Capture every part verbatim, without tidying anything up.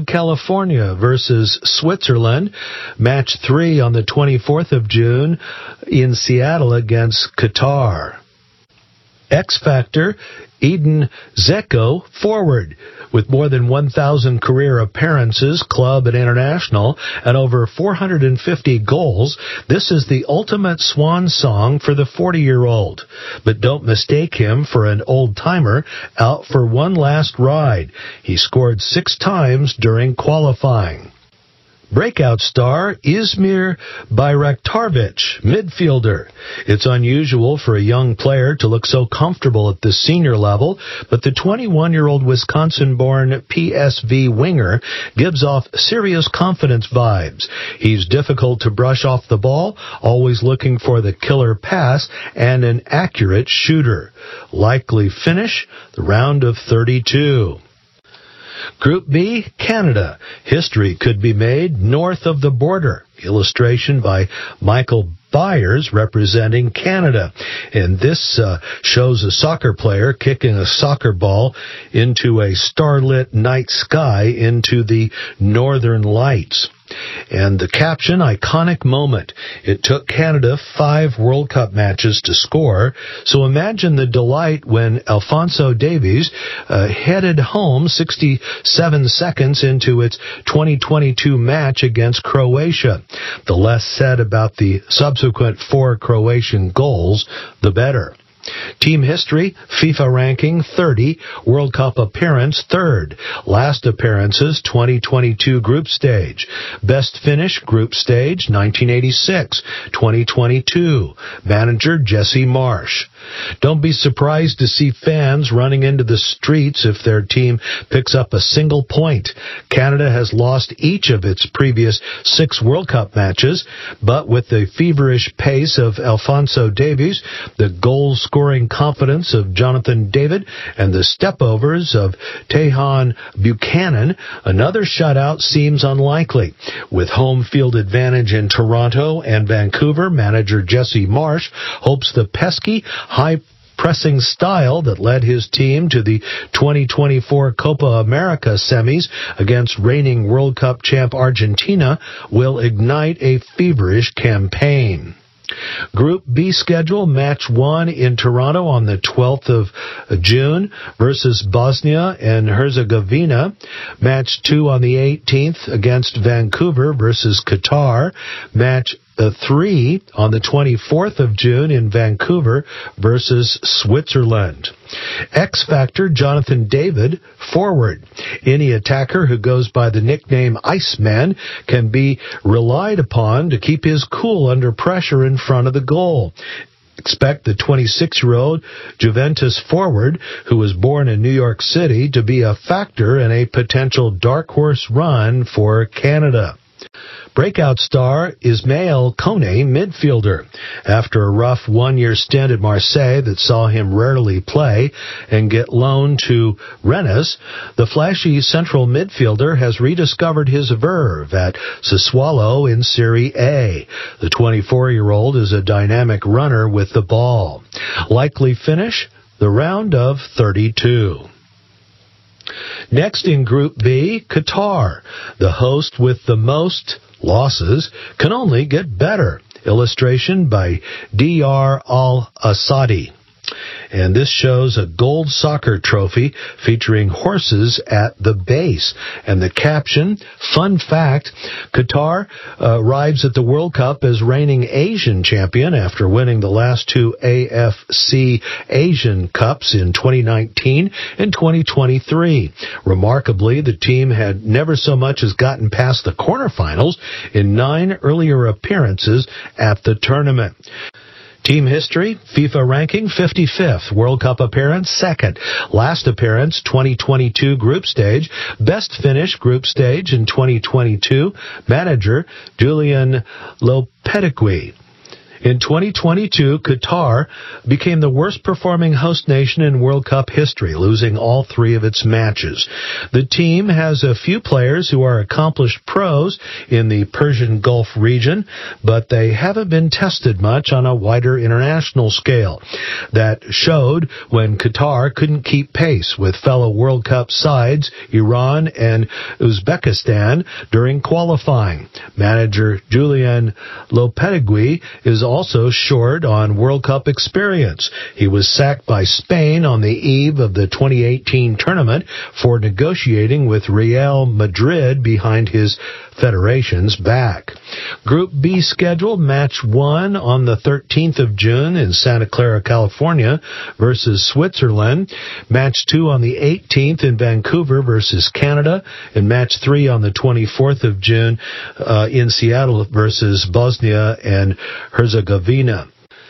California versus Switzerland. Match three on the twenty-fourth of June in Seattle against Qatar. X Factor, Edin Dzeko, forward. With more than one thousand career appearances, club and international, and over four hundred fifty goals, this is the ultimate swan song for the forty-year-old. But don't mistake him for an old-timer out for one last ride. He scored six times during qualifying. Breakout star Izmir Bayraktarovic, midfielder. It's unusual for a young player to look so comfortable at the senior level, but the twenty-one-year-old Wisconsin-born P S V winger gives off serious confidence vibes. He's difficult to brush off the ball, always looking for the killer pass, and an accurate shooter. Likely finish, the round of thirty-two. Group B, Canada. History could be made north of the border. Illustration by Michael Byers representing Canada. And this uh, shows a soccer player kicking a soccer ball into a starlit night sky into the northern lights. And the caption, iconic moment. It took Canada five World Cup matches to score, so imagine the delight when Alphonso Davies uh, headed home sixty-seven seconds into its twenty twenty-two match against Croatia. The less said about the subsequent four Croatian goals, the better. Team history, FIFA ranking thirty, World Cup appearance third. Last appearances twenty twenty-two group stage. Best finish group stage nineteen eighty-six, twenty twenty-two. Manager Jesse Marsh. Don't be surprised to see fans running into the streets if their team picks up a single point. Canada has lost each of its previous six World Cup matches, but with the feverish pace of Alphonso Davies, the goal-scoring confidence of Jonathan David, and the stepovers of Tejan Buchanan, another shutout seems unlikely. With home field advantage in Toronto and Vancouver, manager Jesse Marsh hopes the pesky, high-pressing style that led his team to the twenty twenty-four Copa America semis against reigning World Cup champ Argentina will ignite a feverish campaign. Group B schedule, match one in Toronto on the twelfth of June versus Bosnia and Herzegovina. Match two on the eighteenth against Vancouver versus Qatar. Match uh, three on the twenty-fourth of June in Vancouver versus Switzerland. X Factor, Jonathan David, forward. Any attacker who goes by the nickname Iceman can be relied upon to keep his cool under pressure in front of the goal. Expect the twenty-six-year-old Juventus forward, who was born in New York City, to be a factor in a potential dark horse run for Canada. Breakout star Ismail Kone, midfielder. After a rough one-year stint at Marseille that saw him rarely play and get loaned to Rennes, the flashy central midfielder has rediscovered his verve at Sassuolo in Serie A. The twenty-four-year-old is a dynamic runner with the ball. Likely finish, the round of thirty-two. Next in Group B, Qatar. The host with the most losses can only get better. Illustration by D R Al-Asadi. And this shows a gold soccer trophy featuring horses at the base. And the caption, fun fact, Qatar uh, arrives at the World Cup as reigning Asian champion after winning the last two A F C Asian Cups in twenty nineteen and twenty twenty-three. Remarkably, the team had never so much as gotten past the quarterfinals in nine earlier appearances at the tournament. Team history, FIFA ranking fifty-fifth, World Cup appearance second, last appearance twenty twenty-two group stage, best finish group stage in twenty twenty-two, manager Julian Lopetegui. In twenty twenty-two, Qatar became the worst-performing host nation in World Cup history, losing all three of its matches. The team has a few players who are accomplished pros in the Persian Gulf region, but they haven't been tested much on a wider international scale. That showed when Qatar couldn't keep pace with fellow World Cup sides Iran and Uzbekistan during qualifying. Manager Julien Lopetegui is also short on World Cup experience. He was sacked by Spain on the eve of the twenty eighteen tournament for negotiating with Real Madrid behind his federation's back. Group B scheduled match one on the thirteenth of June in Santa Clara, California versus Switzerland. Match two on the eighteenth in Vancouver versus Canada. And match three on the twenty-fourth of June uh, in Seattle versus Bosnia and Herzegovina.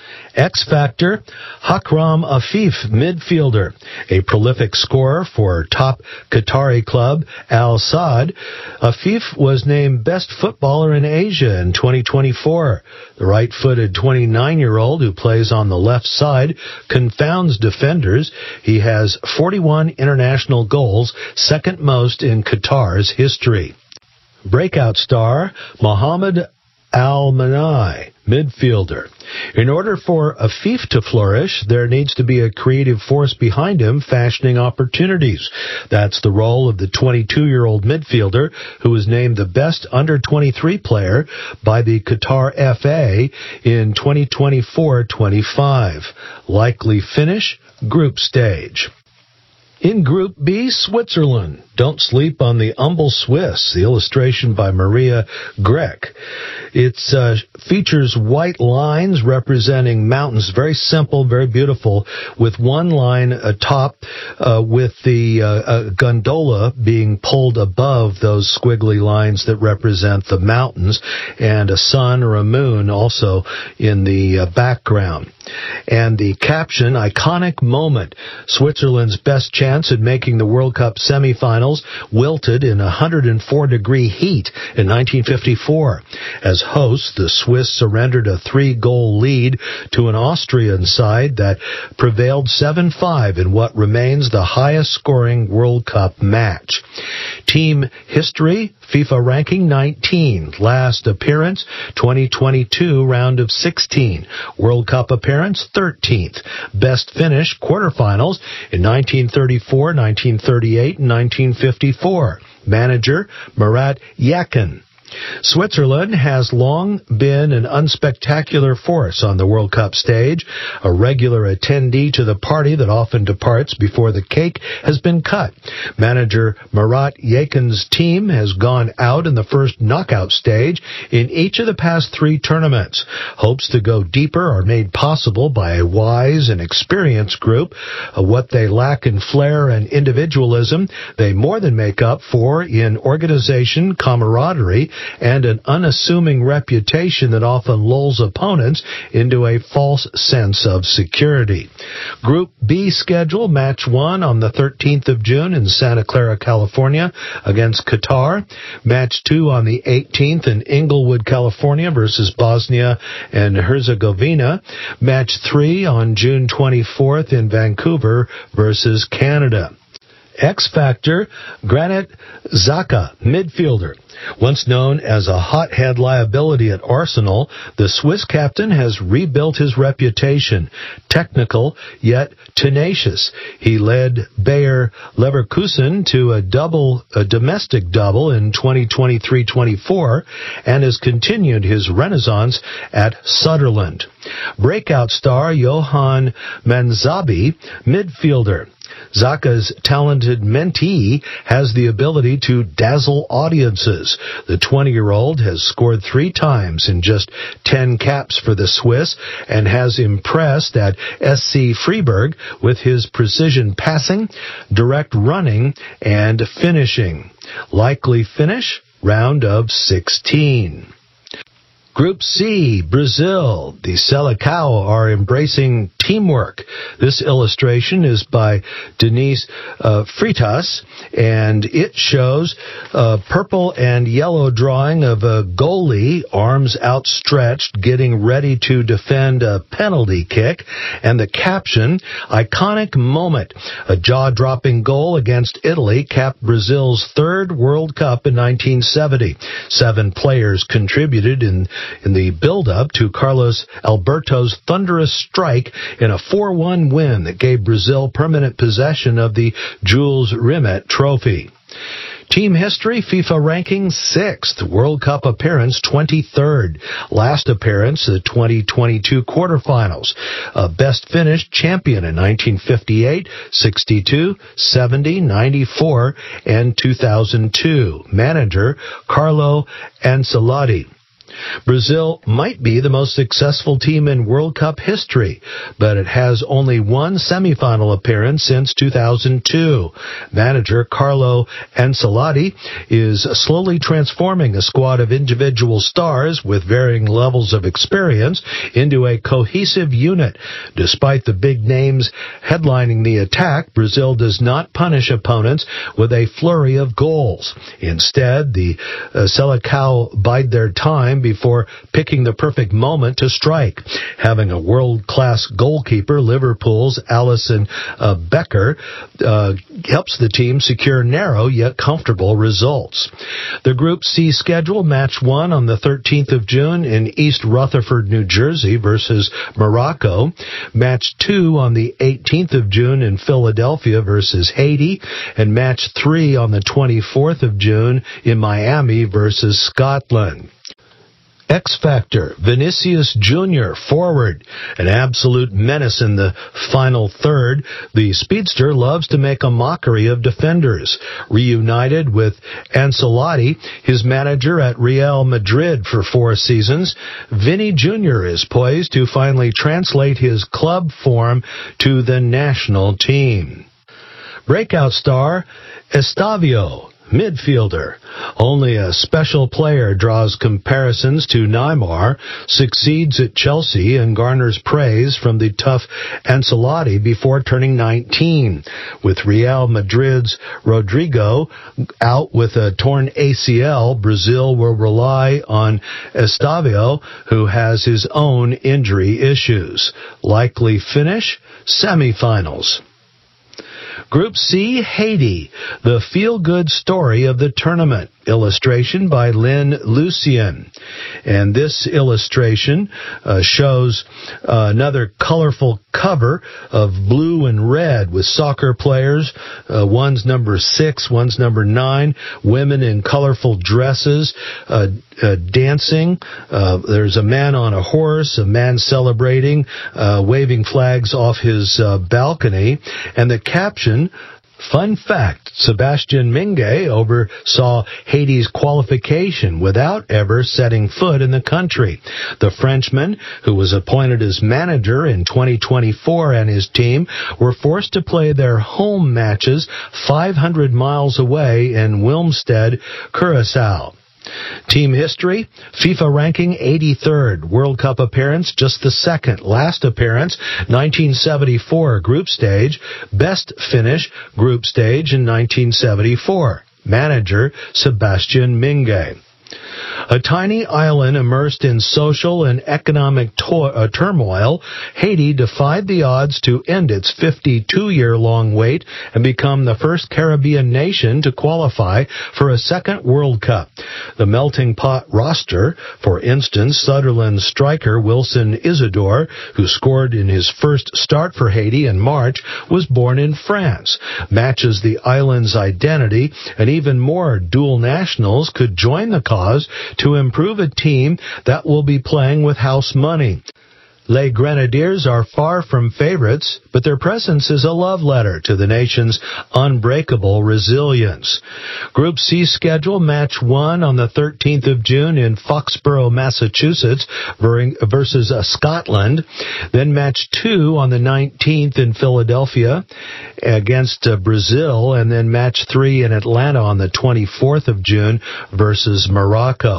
X Factor, Akram Afif, midfielder, a prolific scorer for top Qatari club Al Sadd. Afif was named best footballer in Asia in twenty twenty-four. The right-footed twenty-nine-year-old who plays on the left side confounds defenders. He has forty-one international goals, second most in Qatar's history. Breakout star, Mohamed Al-Manai, midfielder. In order for Afif to flourish, there needs to be a creative force behind him fashioning opportunities. That's the role of the twenty-two-year-old midfielder who was named the best under twenty-three player by the Qatar F A in twenty twenty-four twenty-five. Likely finish, group stage. In Group B, Switzerland. Don't sleep on the humble Swiss. The illustration by Maria Grech. It uh, features white lines representing mountains. Very simple, very beautiful, with one line atop uh, with the uh, gondola being pulled above those squiggly lines that represent the mountains, and a sun or a moon also in the uh, background. And the caption, iconic moment. Switzerland's best chance at making the World Cup semifinals wilted in one hundred four degree heat in nineteen fifty-four. As hosts, the Swiss surrendered a three-goal lead to an Austrian side that prevailed seven five in what remains the highest-scoring World Cup match. Team history, FIFA ranking nineteen. Last appearance, twenty twenty-two round of sixteen. World Cup appearance, thirteenth. Best finish, quarterfinals in nineteen thirty-four, nineteen thirty-eight, and nineteen fifty-four. Manager, Murat Yakin. Switzerland has long been an unspectacular force on the World Cup stage, a regular attendee to the party that often departs before the cake has been cut. Manager Murat Yakin's team has gone out in the first knockout stage in each of the past three tournaments. Hopes to go deeper are made possible by a wise and experienced group. What they lack in flair and individualism, they more than make up for in organization, camaraderie, and an unassuming reputation that often lulls opponents into a false sense of security. Group B schedule, match one on the thirteenth of June in Santa Clara, California against Qatar. Match two on the eighteenth in Inglewood, California versus Bosnia and Herzegovina. Match three on June twenty-fourth in Vancouver versus Canada. X Factor, Granit Xhaka, midfielder. Once known as a hothead liability at Arsenal, the Swiss captain has rebuilt his reputation. Technical, yet tenacious. He led Bayer Leverkusen to a double, a domestic double in twenty twenty-three twenty-four, and has continued his renaissance at Sunderland. Breakout star Johan Manzabi, midfielder. Xhaka's talented mentee has the ability to dazzle audiences. The twenty-year-old has scored three times in just ten caps for the Swiss and has impressed at S C Freiburg with his precision passing, direct running, and finishing. Likely finish, round of sixteen. Group C, Brazil. The Selecao are embracing teamwork. This illustration is by Denise uh, Freitas, and it shows a purple and yellow drawing of a goalie, arms outstretched, getting ready to defend a penalty kick, and the caption, "Iconic moment. A jaw-dropping goal against Italy capped Brazil's third World Cup in nineteen seventy. Seven players contributed in, in the build-up to Carlos Alberto's thunderous strike in a four one win that gave Brazil permanent possession of the Jules Rimet Trophy." Team history, FIFA ranking sixth, World Cup appearance twenty-third, last appearance the twenty twenty-two quarterfinals, uh, best finish champion in nineteen fifty-eight, sixty-two, seventy, ninety-four, and two thousand two. Manager Carlo Ancelotti. Brazil might be the most successful team in World Cup history, but it has only one semifinal appearance since two thousand two. Manager Carlo Ancelotti is slowly transforming a squad of individual stars with varying levels of experience into a cohesive unit. Despite the big names headlining the attack, Brazil does not punish opponents with a flurry of goals. Instead, the uh, Selecao bide their time before picking the perfect moment to strike. Having a world-class goalkeeper, Liverpool's Alisson uh, Becker, uh, helps the team secure narrow yet comfortable results. The Group C schedule, match one on the thirteenth of June in East Rutherford, New Jersey versus Morocco. Match two on the eighteenth of June in Philadelphia versus Haiti. And match three on the twenty-fourth of June in Miami versus Scotland. X Factor, Vinicius Junior, forward, an absolute menace in the final third. The speedster loves to make a mockery of defenders. Reunited with Ancelotti, his manager at Real Madrid for four seasons, Vinny Junior is poised to finally translate his club form to the national team. Breakout star, Estavio, midfielder. Only a special player draws comparisons to Neymar, succeeds at Chelsea, and garners praise from the tough Ancelotti before turning nineteen. With Real Madrid's Rodrigo out with a torn A C L, Brazil will rely on Estavio, who has his own injury issues. Likely finish, semifinals. Group C, Haiti, the feel-good story of the tournament. Illustration by Lynn Lucien. And this illustration uh, shows uh, another colorful cover of blue and red with soccer players. Uh, one's number six, one's number nine. Women in colorful dresses uh, uh, dancing. Uh, there's a man on a horse, a man celebrating, uh, waving flags off his uh, balcony. And the caption, fun fact, Sebastian Minge oversaw Haiti's qualification without ever setting foot in the country. The Frenchman, who was appointed as manager in twenty twenty-four, and his team were forced to play their home matches five hundred miles away in Wilmstead, Curaçao. Team history, FIFA ranking eighty-third, World Cup appearance just the second, last appearance nineteen seventy-four group stage, best finish group stage in nineteen seventy-four. Manager Sebastian Minge. A tiny island immersed in social and economic to- uh, turmoil, Haiti defied the odds to end its fifty-two-year-long wait and become the first Caribbean nation to qualify for a second World Cup. The melting pot roster, for instance, Sutherland striker Wilson Isidore, who scored in his first start for Haiti in March, was born in France, matches the island's identity, and even more dual nationals could join the cause to improve a team that will be playing with house money. Les Grenadiers are far from favorites, but their presence is a love letter to the nation's unbreakable resilience. Group C schedule, match one on the thirteenth of June in Foxborough, Massachusetts versus Scotland. Then match two on the nineteenth in Philadelphia against Brazil, and then match three in Atlanta on the twenty-fourth of June versus Morocco.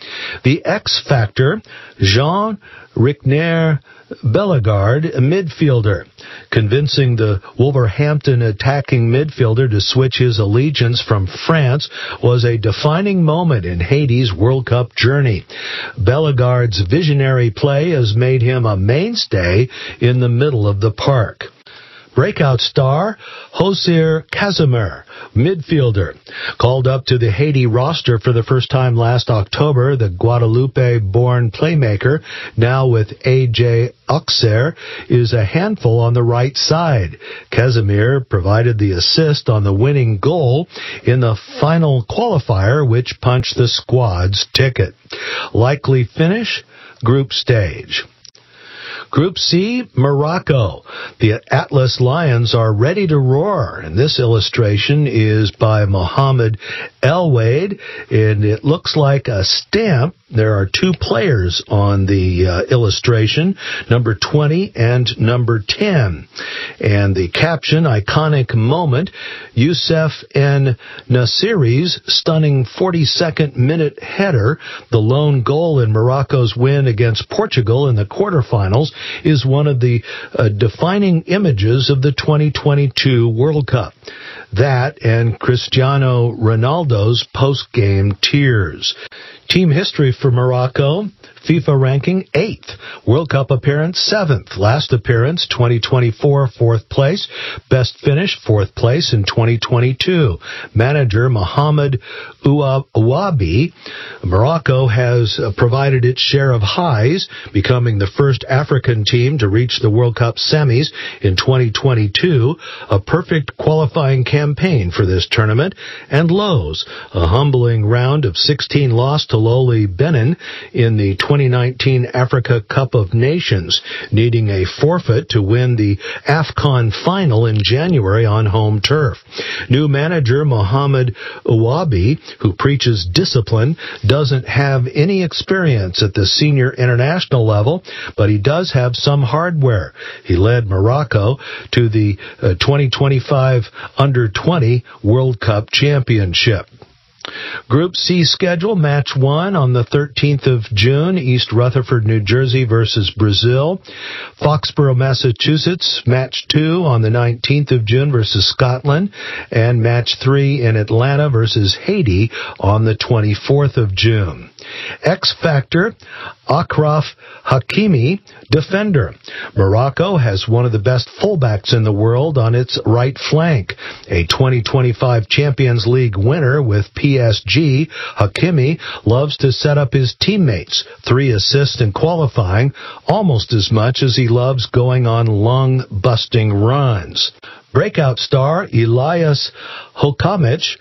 The X Factor, Jean Rickner Bellegarde, a midfielder, convincing the Wolverhampton attacking midfielder to switch his allegiance from France was a defining moment in Haiti's World Cup journey. Bellegarde's visionary play has made him a mainstay in the middle of the park. Breakout star, Hosseir Casimir, midfielder. Called up to the Haiti roster for the first time last October, the Guadeloupe-born playmaker, now with A J Auxerre, is a handful on the right side. Casimir provided the assist on the winning goal in the final qualifier, which punched the squad's ticket. Likely finish, group stage. Group C, Morocco. The Atlas Lions are ready to roar, and this illustration is by Mohamed El Wade, and it looks like a stamp. There are two players on the uh, illustration, number twenty and number ten. And the caption, iconic moment, Youssef En Nassiri's stunning forty-second minute header, the lone goal in Morocco's win against Portugal in the quarterfinals, is one of the uh, defining images of the twenty twenty-two World Cup. That and Cristiano Ronaldo's post-game tears. Team history for Morocco, FIFA ranking eighth. World Cup appearance seventh. Last appearance twenty twenty-four, fourth place. Best finish fourth place in twenty twenty-two. Manager Mohamed Ouabi. Morocco has provided its share of highs, becoming the first African team to reach the World Cup semis in twenty twenty-two. A perfect qualifying campaign for this tournament. And lows, a humbling round of sixteen loss to lowly Benin in the twenty nineteen Africa Cup of Nations, needing a forfeit to win the AFCON final in January on home turf. New manager Mohamed Ouabi, who preaches discipline, doesn't have any experience at the senior international level, but he does have some hardware. He led Morocco to the uh, twenty twenty-five under twenty World Cup Championship. Group C schedule, match one on the thirteenth of June, East Rutherford, New Jersey versus Brazil. Foxborough, Massachusetts, match two on the nineteenth of June versus Scotland. And match three in Atlanta versus Haiti on the twenty-fourth of June. X Factor, Achraf Hakimi, defender. Morocco has one of the best fullbacks in the world on its right flank. A twenty twenty-five Champions League winner with P S G, Hakimi loves to set up his teammates. Three assists in qualifying, almost as much as he loves going on lung-busting runs. Breakout star Elias Hokamich,